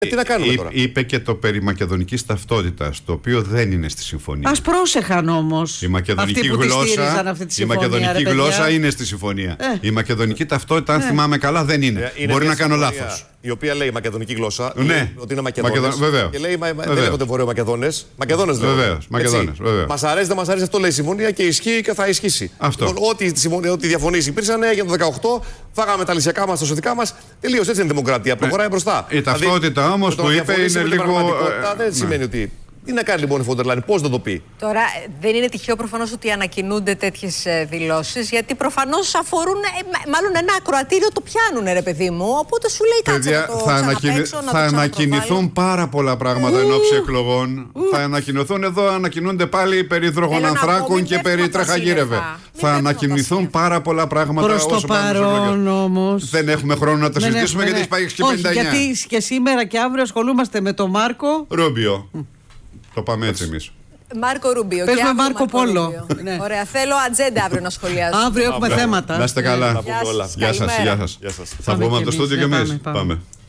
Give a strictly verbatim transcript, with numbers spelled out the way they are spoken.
Ε, τι να κάνουμε τώρα. Είπε και το περί μακεδονικής ταυτότητας, το οποίο δεν είναι στη συμφωνία. Ας πρόσεχαν όμως. Η μακεδονική γλώσσα, αυτή τη η μακεδονική ρε, γλώσσα είναι στη συμφωνία. Ε. Η μακεδονική ταυτότητα, αν ε. θυμάμαι καλά, δεν είναι. είναι Μπορεί να κάνω λάθος. Η οποία λέει μακεδονική γλώσσα, ναι. λέει ότι είναι Μακεδόνες. Μακεδο... Και λέει μα, δεν λέγονται Βορειομακεδόνες. Μακεδόνες λέγονται. Βεβαίως. Μας αρέσει, δεν μας αρέσει, αυτό λέει η συμφωνία και ισχύει και θα ισχύσει. Αυτό. Ό,τι, ό,τι διαφωνήσεις υπήρξαν για το δεκαοκτώ, φάγαμε τα λυσιακά μας, τα σωτικά μας. Τελείως έτσι είναι η δημοκρατία. Προχωράει μπροστά. Η ταυτότητα όμως που είπε είναι λίγο. Δεν σημαίνει ότι. Τι να κάνει λοιπόν η Φόντερ Λάιεν, πώς θα το πει. Τώρα δεν είναι τυχαίο προφανώς ότι ανακοινούνται τέτοιες δηλώσεις, γιατί προφανώς αφορούν, μάλλον ένα ακροατήριο το πιάνουν, ρε παιδί μου. Οπότε σου λέει κάτσε να το θα, ανακοινη... θα ανακοινηθούν πάρα πολλά πράγματα εν ώψη εκλογών. Θα ανακοινωθούν εδώ, ανακοινούνται πάλι περί υδρογονανθράκων και περί τραχαγύρευε. Θα ανακοινηθούν πάρα πολλά πράγματα. Προς το παρόν όμως. Δεν έχουμε χρόνο να τα συζητήσουμε γιατί έχει πάει και πενήντα εννιά. Γιατί και σήμερα και αύριο ασχολούμαστε με τον Μάρκο Ρούμπιο. Το πάμε έτσι εμείς. Μάρκο Ρούμπιο. Πες με Μάρκο Πόλο. Ναι. Ωραία, θέλω ατζέντα αύριο να σχολιάσω. Αύριο έχουμε θέματα. Να είστε καλά. Γεια σας. Γεια σας. Γεια σας. Θα βγούμε από το στούντιο και εμείς. Πάμε.